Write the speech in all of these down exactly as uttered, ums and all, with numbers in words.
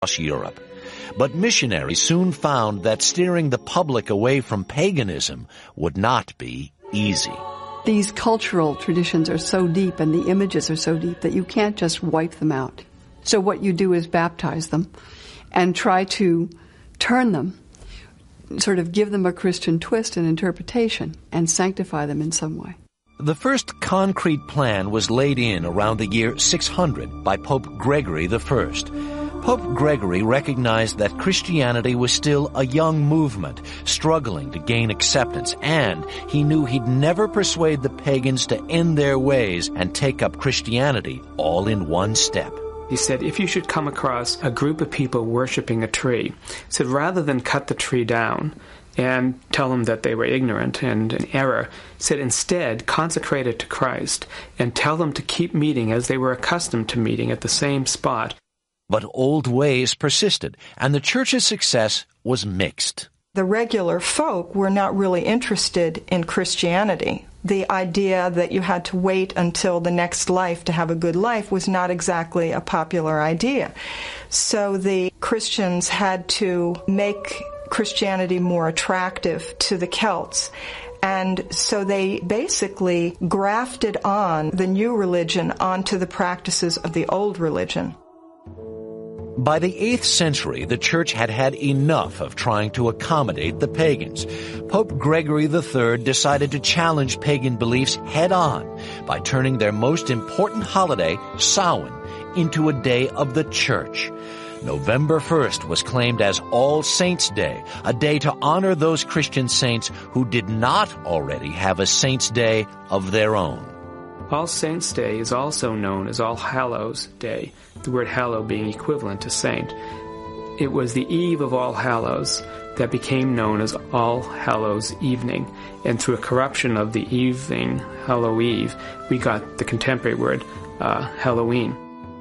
across Europe. But missionaries soon found that steering the public away from paganism would not be easy. These cultural traditions are so deep and the images are so deep that you can't just wipe them out. So what you do is baptize them and try to turn them, sort of give them a Christian twist and interpretation, and sanctify them in some way. The first concrete plan was laid in around the year six hundred by Pope Gregory the First. Pope Gregory recognized that Christianity was still a young movement, struggling to gain acceptance, and he knew he'd never persuade the pagans to end their ways and take up Christianity all in one step. He said, if you should come across a group of people worshiping a tree, he said, rather than cut the tree down and tell them that they were ignorant and in error, he said, instead, consecrate it to Christ and tell them to keep meeting as they were accustomed to meeting at the same spot. But old ways persisted, and the church's success was mixed. The regular folk were not really interested in Christianity. The idea that you had to wait until the next life to have a good life was not exactly a popular idea. So the Christians had to make Christianity more attractive to the Celts. And so they basically grafted on the new religion onto the practices of the old religion. By the eighth century, the church had had enough of trying to accommodate the pagans. Pope Gregory the Third decided to challenge pagan beliefs head-on by turning their most important holiday, Samhain, into a day of the church. November first was claimed as All Saints' Day, a day to honor those Christian saints who did not already have a Saints' Day of their own. All Saints' Day is also known as All Hallows' Day, the word hallow being equivalent to saint. It was the eve of All Hallows that became known as All Hallows' Evening, and through a corruption of the evening, Hallow Eve, we got the contemporary word uh, Halloween.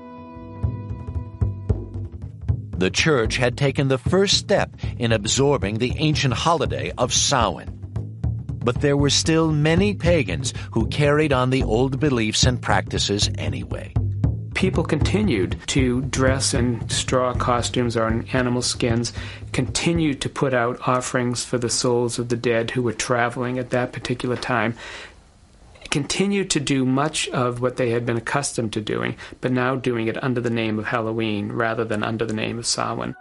The church had taken the first step in absorbing the ancient holiday of Samhain. But there were still many pagans who carried on the old beliefs and practices anyway. People continued to dress in straw costumes or in animal skins, continued to put out offerings for the souls of the dead who were traveling at that particular time, continued to do much of what they had been accustomed to doing, but now doing it under the name of Halloween rather than under the name of Samhain.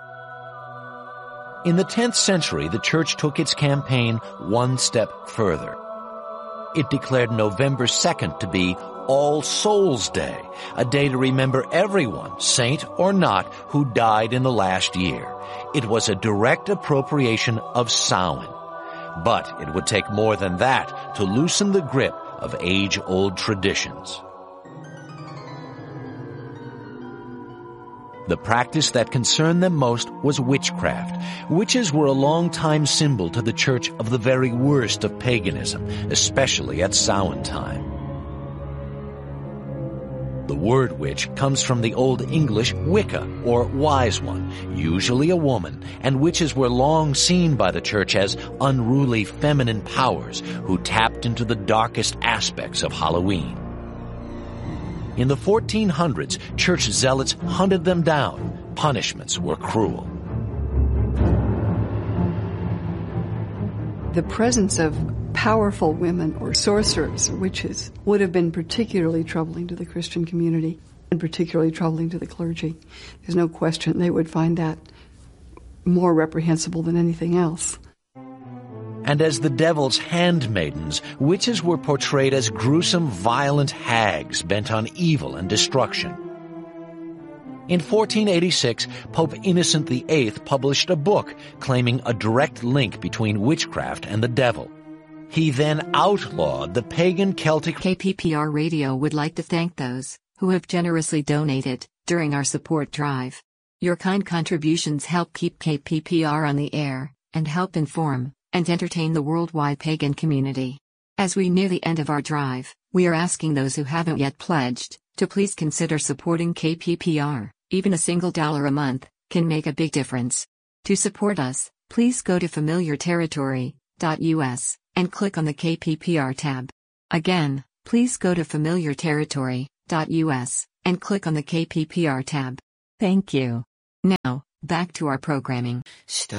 In the tenth century, the church took its campaign one step further. It declared November second to be All Souls' Day, a day to remember everyone, saint or not, who died in the last year. It was a direct appropriation of Samhain. But it would take more than that to loosen the grip of age-old traditions. The practice that concerned them most was witchcraft. Witches were a long-time symbol to the church of the very worst of paganism, especially at Samhain time. The word witch comes from the Old English Wicca, or wise one, usually a woman, and witches were long seen by the church as unruly feminine powers who tapped into the darkest aspects of Halloween. In the fourteen hundreds, church zealots hunted them down. Punishments were cruel. The presence of powerful women or sorcerers or witches would have been particularly troubling to the Christian community and particularly troubling to the clergy. There's no question they would find that more reprehensible than anything else. And as the devil's handmaidens, witches were portrayed as gruesome, violent hags bent on evil and destruction. In fourteen eighty-six, Pope Innocent the Eighth published a book claiming a direct link between witchcraft and the devil. He then outlawed the pagan Celtic... K P P R Radio would like to thank those who have generously donated during our support drive. Your kind contributions help keep K P P R on the air and help inform and entertain the worldwide pagan community. As we near the end of our drive, we are asking those who haven't yet pledged to please consider supporting K P P R. Even a single dollar a month can make a big difference. To support us, please go to familiar territory dot U S and click on the K P P R tab. Again, please go to familiar territory dot U S and click on the K P P R tab. Thank you. Now, back to our programming. Stop.